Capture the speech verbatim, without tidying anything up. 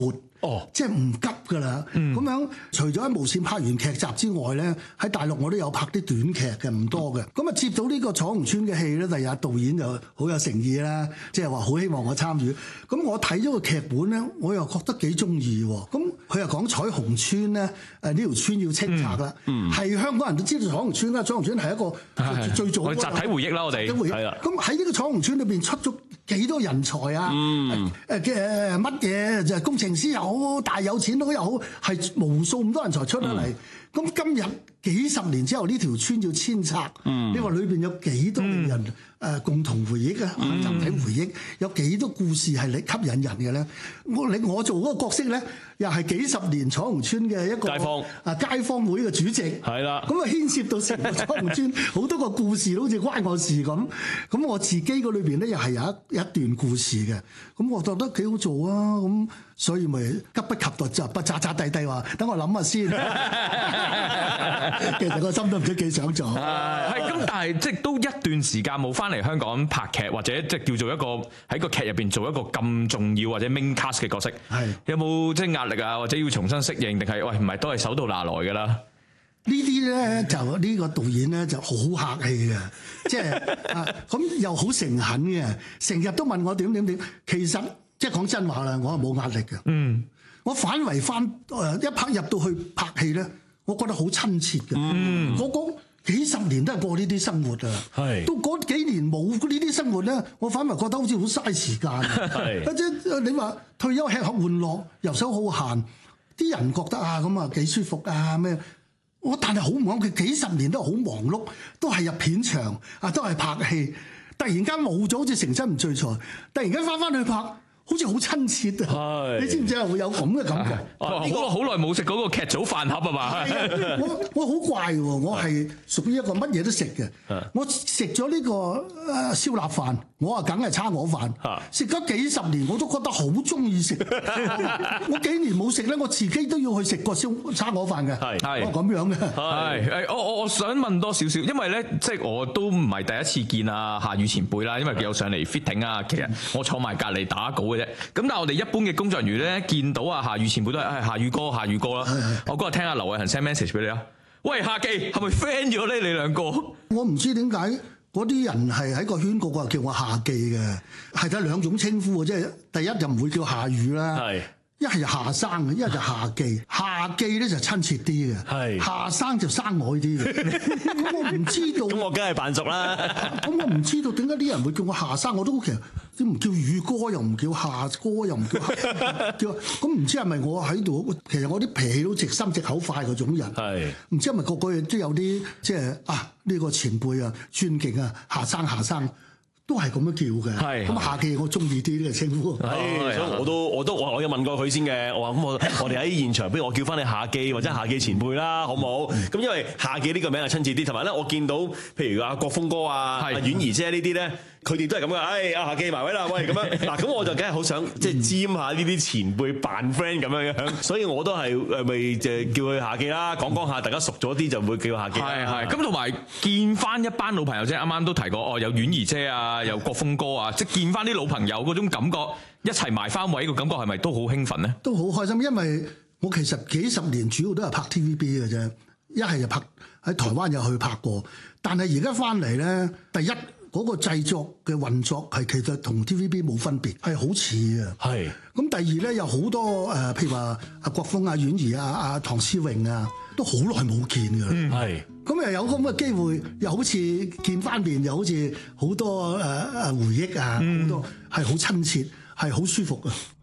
活。哦，即係唔急㗎啦。咁、嗯、樣除咗喺無線拍完劇集之外咧，喺大陸我都有拍啲短劇嘅，唔多嘅。咁啊接到呢個彩虹村嘅戲咧，第日導演就好有誠意啦，即係話好希望我參與。咁我睇咗個劇本咧，我又覺得幾中意喎。咁佢又講彩虹村咧，誒呢條村要清拆啦。嗯，係、嗯、香港人都知道彩虹村啦，彩虹村係一個最，最早嘅集體回憶啦，我哋係啦。 咁喺呢個彩虹村裏邊出咗幾多人才啊？嗯，誒嘅乜嘢就係工程師又好，大有錢佬又好，係無數咁多人才出得嚟。咁、嗯、今日幾十年之後，呢條村要遷拆，嗯、你話裏邊有幾多令人誒共同回憶啊？集體回憶有幾多故事係你吸引人嘅咧？我你我做嗰個角色咧，又係幾十年彩虹村嘅一個街坊啊街坊會嘅主席，係啦。咁啊牽涉到成個彩虹村好多個故事，好似關我事咁。咁我自己嗰裏邊咧又係有一一段故事嘅。咁我覺得幾好做啊！咁所以咪急不及待就不渣渣地地話，等我諗下先。其實個心都唔知幾想做。 係咁，但係即係都一段時間冇翻嚟香港拍劇，或者即係叫做一個喺個劇入邊做一個咁重要或者 main cast 嘅角色。係有冇即係壓力啊？或者要重新適應，定係喂唔係都係手到拿來㗎啦？ 呢啲咧就呢個導演咧就好客氣嘅，即係啊咁又好誠懇嘅，成日都問我點點點。其實即係講真話啦，我係冇壓力嘅。嗯，我反為翻誒一拍入到去拍戲咧，我覺得好親切嘅。嗯，我講幾十年都係過呢啲生活啊，係都嗰幾年冇呢啲生活咧，我反為覺得好似好嘥時間。係或者你話退休吃喝玩樂，遊手好閒，啲人覺得啊咁啊幾舒服啊咩？我但係好唔啱，佢幾十年都好忙碌，都係入片場啊，都係拍戲。突然間冇咗，好似成身唔聚財。突然間翻翻去拍，好似好親切啊！你知唔知啊？會有咁嘅感覺。 好耐好耐冇食嗰個劇組飯盒啊嘛！ 我我好怪喎，我係屬於一個乜嘢都食嘅。我食咗呢個誒燒臘飯，我啊梗係叉鵝飯。食咗幾十年，我都覺得好中意食。我幾年冇食咧，我自己都要去食個燒叉鵝飯嘅。係係咁樣嘅。 係誒，我我我想問多少少，因為咧，即係我都唔係第一次見啊夏宇前輩啦，因為佢有上嚟 fitting 啊。其實我坐埋隔離打稿嘅啫。咁但係我哋一般嘅工作人員咧，見到啊夏宇前輩都係誒夏宇哥夏宇哥啦。我嗰日聽阿劉偉恒 send message 俾你啊，喂夏記係咪 friend 咗咧？你兩個我唔知點解嗰啲人係喺個圈個個叫我夏記嘅，係得兩種稱呼嘅，即係第一就唔會叫夏宇啦。係。一係就夏生，一係就夏記。夏記咧就親切啲嘅，係夏生就生我啲嘅。咁我唔知道，咁我梗係扮熟啦。 咁我唔知道點解啲人會叫我夏生，我都其實都唔叫宇哥，又唔叫夏哥，又唔叫夏叫。咁唔知係咪我喺度？其實我啲脾氣都直心直口快嗰種人。係唔知係咪個個嘢都有啲即係啊？呢個前輩啊，尊敬啊，夏生夏生。都係咁樣叫嘅，係咁夏記我中意啲呢個稱呼， 係所以我都我都我我有問過佢先嘅，我話咁我我哋喺現場，不如我叫翻你夏記或者夏記前輩啦，好唔好？咁因為夏記呢個名係親切啲，同埋咧我見到譬如阿國峰哥啊、阿婉兒姐呢啲咧，佢哋都係咁嘅，誒阿夏記埋位啦，喂咁樣嗱，咁我就梗係好想即係沾下呢啲前輩扮 friend 咁樣樣，所以我都係誒咪就叫佢夏記啦，講講下大家熟咗啲就會叫夏記。係係，咁同埋見翻一班老朋友啫，啱啱都提過，哦有婉兒姐啊。有國峰哥啊，即係見翻啲老朋友嗰種感覺，一齊埋翻位個感覺係咪都好興奮呢？ 都好開心，因為我其實幾十年主要都係拍 T V B 嘅啫，一係就拍喺台灣又去拍過，但係而家翻嚟咧，第一嗰、嗰個製作嘅運作係其實同 T V B 冇分別，係好似嘅。係。咁第二咧有好多誒、呃，譬如話阿國峰、阿婉兒、阿阿唐詩詠啊，都好耐冇見㗎啦。嗯，係。咁又有咁嘅機會，又好似見翻面，又好似好多誒誒回憶啊，好多係好親切，係好舒服啊！